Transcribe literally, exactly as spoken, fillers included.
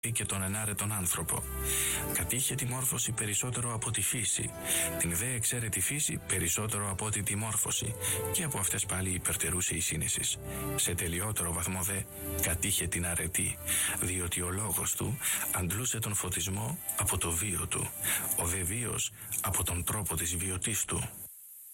και τον ενάρετον άνθρωπο. Κατήχε τη μόρφωση περισσότερο από τη φύση, την δε εξαίρετη φύση περισσότερο από ότι τη μόρφωση, και από αυτές πάλι υπερτερούσε η σύνεσης. Σε τελειότερο βαθμό δε κατήχε την αρετή, διότι ο λόγος του αντλούσε τον φωτισμό από το βίο του, ο δε βίος από τον τρόπο της βιωτής του.